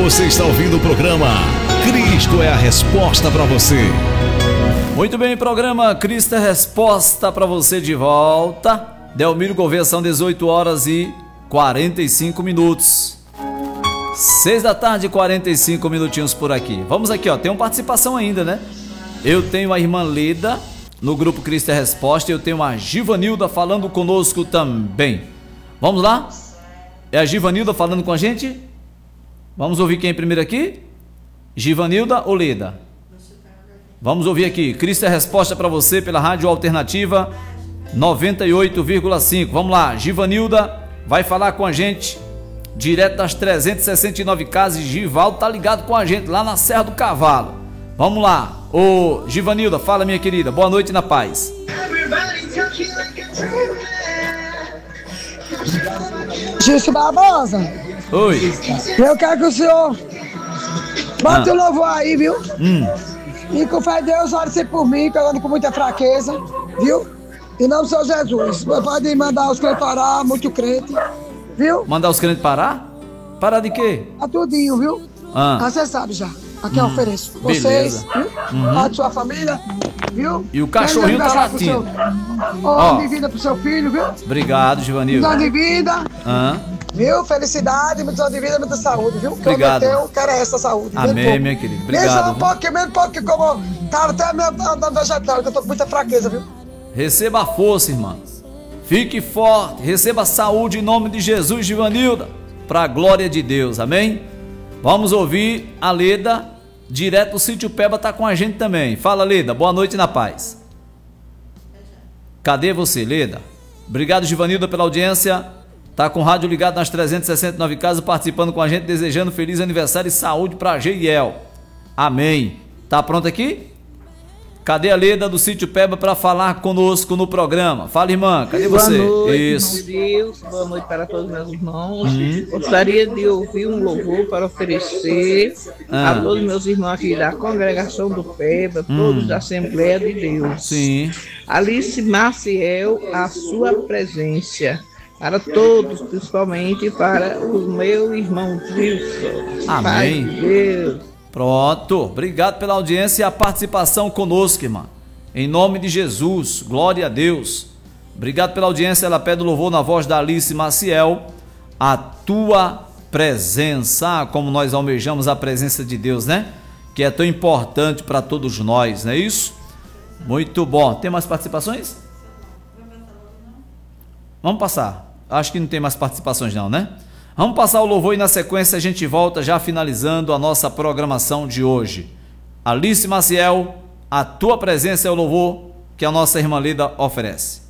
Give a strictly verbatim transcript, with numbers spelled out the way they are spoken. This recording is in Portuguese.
Você está ouvindo o programa Cristo é a Resposta para você. Muito bem, programa Cristo é a Resposta para você de volta. Delmiro Gouveia, são dezoito horas e quarenta e cinco minutos. seis da tarde, quarenta e cinco minutinhos por aqui. Vamos aqui, ó, tem uma participação ainda, né? Eu tenho a irmã Leda no grupo Cristo é a Resposta, eu tenho a Givanilda falando conosco também. Vamos lá? É a Givanilda falando com a gente? Vamos ouvir quem primeiro aqui? Givanilda ou Leda? Vamos ouvir aqui. Cristo é a Resposta para você pela Rádio Alternativa noventa e oito vírgula cinco. Vamos lá, Givanilda vai falar com a gente direto das trezentas e sessenta e nove casas. Givaldo tá ligado com a gente lá na Serra do Cavalo. Vamos lá. Ô Givanilda, fala, minha querida. Boa noite na paz. Gilson Barbosa. Oi. Eu quero que o senhor bota Ah. o louvor aí, viu? Hum. E com fé em Deus, ore sempre por mim, que eu ando com muita fraqueza, viu? Em nome do Senhor Jesus. Pode mandar os crentes parar, muito crente, viu? Mandar os crentes parar? Parar de quê? Tá tudinho, viu? Ah. Ah, você sabe já. Aqui eu ofereço. beleza. Vocês, viu? A sua família, viu? E o cachorrinho tá Feliz aniversário latindo. pro seu- Ó. Ano de vida pro seu filho, viu? Obrigado, Muitos Givanilda. anos de vida, Ah. viu? Felicidade, muitos anos de vida, muita saúde, viu? Obrigado. Eu quero essa saúde. bem Amém, pouco. minha querida. Mesmo Obrigado. um pouquinho, mesmo um pouquinho, como tava até andando vegetal, que eu tô com muita fraqueza, viu? Receba a força, irmã. Fique forte. Receba a saúde em nome de Jesus, Givanilda. Para a glória de Deus. Amém? Vamos ouvir a Leda, direto do Sítio Peba, tá com a gente também. Fala, Leda. Boa noite na paz. Cadê você, Leda? Obrigado, Givanilda, pela audiência. Tá com o rádio ligado nas trezentas e sessenta e nove casas, participando com a gente, desejando feliz aniversário e saúde para Geiel. Amém. Tá pronto aqui? Cadê a Leda do Sítio Peba para falar conosco no programa? Fala, irmã, cadê Boa você? noite, Isso. irmão Deus. Boa noite para todos meus irmãos. Hum. Gostaria de ouvir um louvor para oferecer Ah. a todos meus irmãos aqui da congregação do Peba, todos da Assembleia de Deus. Sim. Alice Maciel, a sua presença. Para todos, principalmente para o meu irmão Wilson. Amém. Pai de Deus. Pronto. Obrigado pela audiência e a participação conosco, irmã. Em nome de Jesus, glória a Deus. Obrigado pela audiência. Ela pede o louvor na voz da Alice Maciel. A tua presença, como nós almejamos a presença de Deus, né? Que é tão importante para todos nós, não é isso? Muito bom. Tem mais participações? Vamos passar. Acho que não tem mais participações não, né? Vamos passar o louvor e na sequência a gente volta já finalizando a nossa programação de hoje. Alice Maciel, a tua presença é o louvor que a nossa irmã Leda oferece.